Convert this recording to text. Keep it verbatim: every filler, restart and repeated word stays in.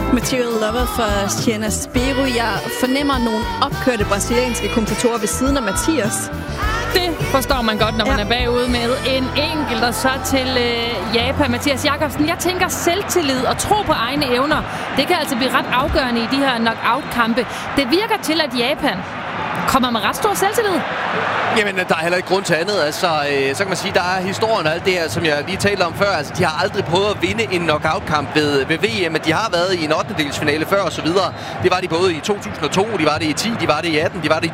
Material Lover for Sienna Spiro. Jeg fornemmer nogle opkørte brasilianske kommentatorer ved siden af Mathias. Det forstår man godt, når man ja. er bagud med en enkelt, og så til øh, Japan. Mathias Jakobsen, jeg tænker selvtillid og tro på egne evner. Det kan altså blive ret afgørende i de her knockout-kampe. Det virker til, at Japan kommer med ret stor selvtillid. Jamen, der er heller ikke grund til andet. Altså, øh, så kan man sige, der er historien og alt det her, som jeg lige talte om før. Altså, de har aldrig prøvet at vinde en knockout-kamp ved, ved V M, men de har været i en ottendedelsfinale før og så videre. Det var de både i to tusind og to, de var det i ti, de var det i atten, de var det i